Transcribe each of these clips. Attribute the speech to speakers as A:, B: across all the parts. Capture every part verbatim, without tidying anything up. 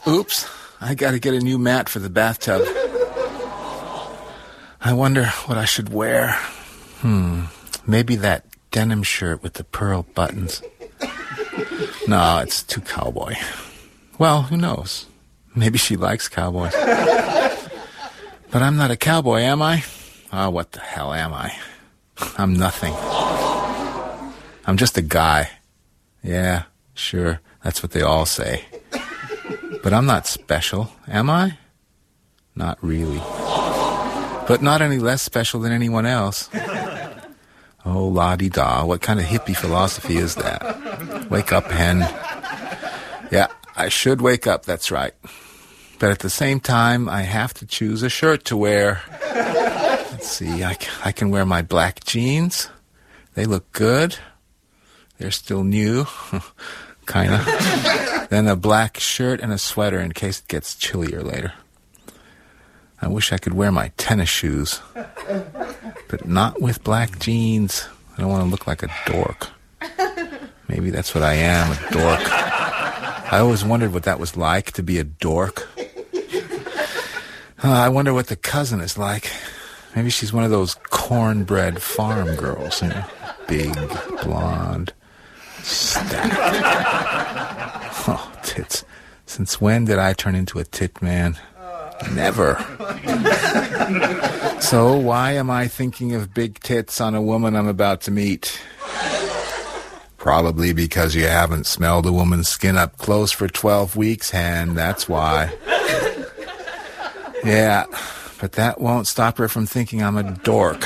A: Oops, I gotta get a new mat for the bathtub. I wonder what I should wear. Hmm, maybe that denim shirt with the pearl buttons. No, it's too cowboy. Well, who knows? Maybe she likes cowboys. But I'm not a cowboy, am I? Oh, what the hell am I? I'm nothing. I'm just a guy. Yeah, sure, that's what they all say. But I'm not special, am I? Not really. But not any less special than anyone else. Oh, la-di-da, what kind of hippie philosophy is that? Wake up, hen. Yeah, I should wake up, that's right. But at the same time, I have to choose a shirt to wear. Let's see, I, I can wear my black jeans. They look good. They're still new. Kinda. Then a black shirt and a sweater in case it gets chillier later. I wish I could wear my tennis shoes. But not with black jeans. I don't want to look like a dork. Maybe that's what I am, a dork. I always wondered what that was like, to be a dork. Uh, I wonder what the cousin is like. Maybe she's one of those cornbread farm girls, you know? Big, blonde, stacked. Oh, tits. Since when did I turn into a tit man? Never. So why am I thinking of big tits on a woman I'm about to meet? Probably because you haven't smelled a woman's skin up close for twelve weeks, hen. That's why. Yeah, but that won't stop her from thinking I'm a dork.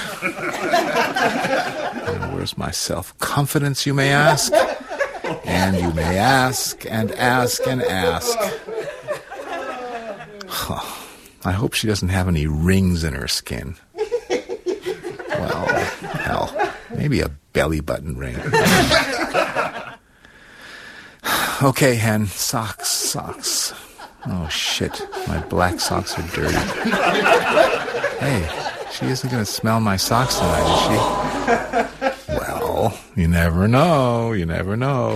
A: And where's my self-confidence, you may ask? And you may ask, and ask, and ask. Oh, I hope she doesn't have any rings in her skin. Well, hell, maybe a belly button ring. Okay, hen, socks, socks. Oh, shit, my black socks are dirty. Hey, she isn't going to smell my socks tonight, is she? Well, you never know, you never know.